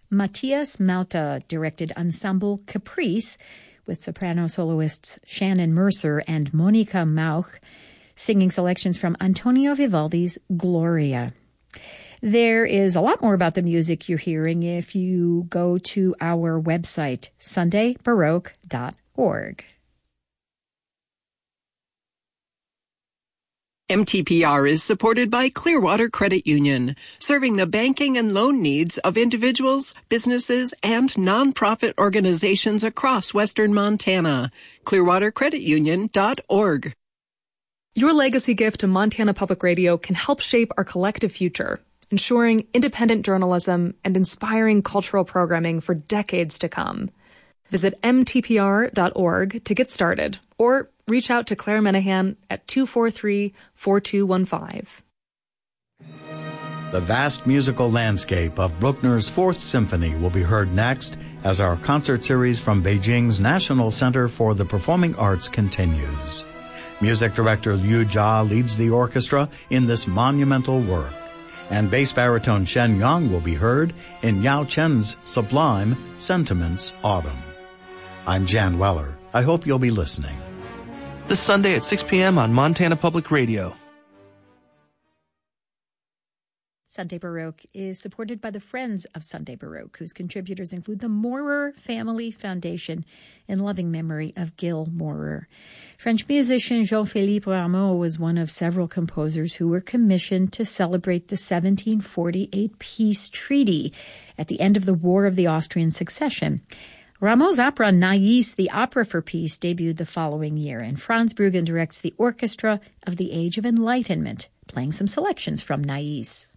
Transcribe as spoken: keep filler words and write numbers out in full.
Matthias Mauta directed Ensemble Caprice with soprano soloists Shannon Mercer and Monica Mauch, singing selections from Antonio Vivaldi's Gloria. There is a lot more about the music you're hearing if you go to our website, sunday baroque dot org. M T P R is supported by Clearwater Credit Union, serving the banking and loan needs of individuals, businesses, and nonprofit organizations across western Montana. clearwater credit union dot org. Your legacy gift to Montana Public Radio can help shape our collective future, ensuring independent journalism and inspiring cultural programming for decades to come. Visit m t p r dot org to get started, or reach out to Claire Menahan at two four three, four two one five. The vast musical landscape of Bruckner's Fourth Symphony will be heard next as our concert series from Beijing's National Center for the Performing Arts continues. Music director Liu Jia leads the orchestra in this monumental work, and bass baritone Shen Yang will be heard in Yao Chen's sublime Sentiments Autumn. I'm Jan Weller. I hope you'll be listening. This Sunday at six p.m. on Montana Public Radio. Sunday Baroque is supported by the Friends of Sunday Baroque, whose contributors include the Maurer Family Foundation in loving memory of Gil Maurer. French musician Jean-Philippe Rameau was one of several composers who were commissioned to celebrate the seventeen forty-eight peace treaty at the end of the War of the Austrian Succession. Rameau's opera Nais, the Opera for Peace, debuted the following year, and Franz Bruggen directs the Orchestra of the Age of Enlightenment, playing some selections from Nais.